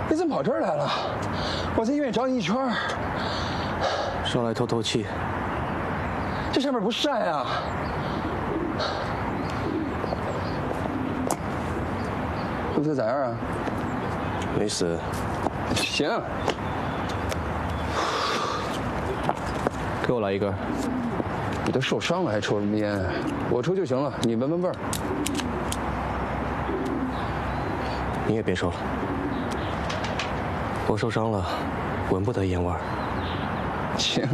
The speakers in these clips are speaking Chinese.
你怎么跑这儿来了？我在医院找你一圈儿。 上来透透气。 这上面不晒啊。肚子咋样啊？ 没死。 行。 给我来一根。 你都受伤了还抽什么烟？我抽就行了，你闻闻味儿。 你也别抽了。我受伤了，闻不得烟味儿。 行。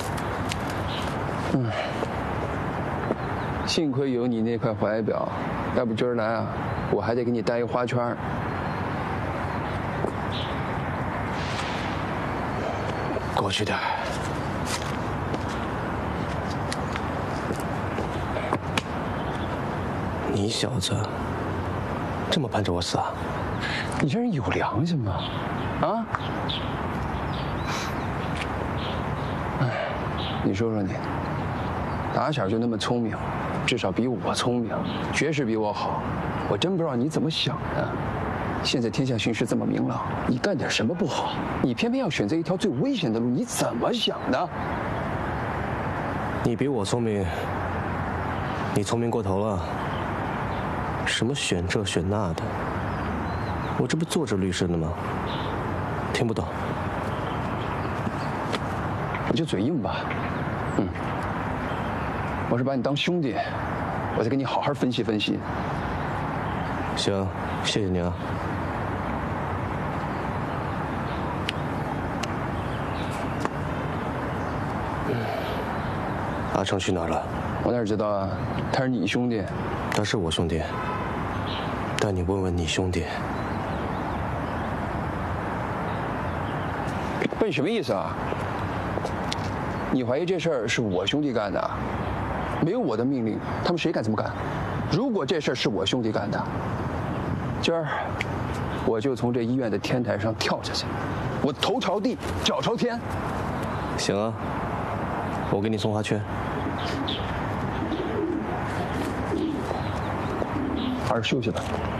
幸亏有你那块怀表，要不今儿来啊，我还得给你戴一花圈。 过去点儿。你小子这么盼着我死啊？ 你这人有良心吗？啊？哎，你说说你，打小就那么聪明，至少比我聪明，绝世比我好。我真不知道你怎么想的。现在天下形势这么明朗，你干点什么不好？你偏偏要选择一条最危险的路，你怎么想的？ 你比我聪明，你聪明过头了。什么选这选那的，我这不做着律师呢吗？听不懂。 你就嘴硬吧。我是把你当兄弟，我再跟你好好分析分析。 行，谢谢你啊。阿成去哪儿了？ 我哪知道啊？他是你兄弟。 他是我兄弟，但你问问你兄弟。 不，你什么意思啊？你怀疑这事儿是我兄弟干的？没有我的命令，他们谁敢这么干？如果这事儿是我兄弟干的，今儿我就从这医院的天台上跳下去，我头朝地，脚朝天。 行啊，我给你送花圈。 好好休息吧。